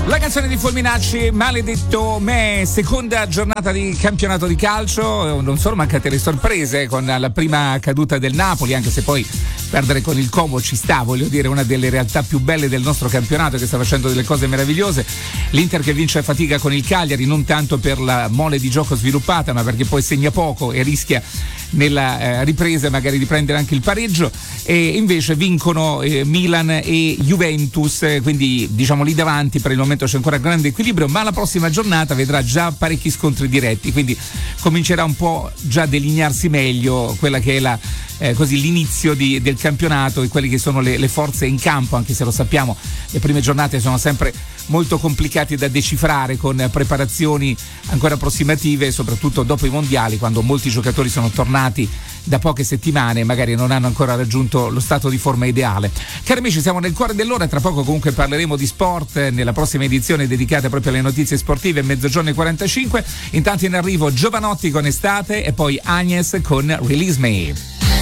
La canzone di Fulminacci, Maledetto me, seconda giornata di campionato di calcio, non sono mancate le sorprese con la prima caduta del Napoli, anche se poi perdere con il Como ci sta, voglio dire, una delle realtà più belle del nostro campionato che sta facendo delle cose meravigliose. L'Inter che vince a fatica con il Cagliari, non tanto per la mole di gioco sviluppata, ma perché poi segna poco e rischia nella ripresa magari di prendere anche il pareggio, e invece vincono Milan e Juventus, quindi diciamo lì davanti per il momento c'è ancora grande equilibrio, ma la prossima giornata vedrà già parecchi scontri diretti, quindi comincerà un po' già a delinearsi meglio quella che è la così l'inizio del campionato e quelle che sono le forze in campo, anche se lo sappiamo le prime giornate sono sempre molto complicate da decifrare, con preparazioni ancora approssimative, soprattutto dopo i mondiali, quando molti giocatori sono tornati da poche settimane e magari non hanno ancora raggiunto lo stato di forma ideale. Cari amici, siamo nel cuore dell'ora, tra poco comunque parleremo di sport nella prossima edizione dedicata proprio alle notizie sportive, mezzogiorno e 45. Intanto in arrivo Giovanotti con Estate e poi Agnes con Release Me.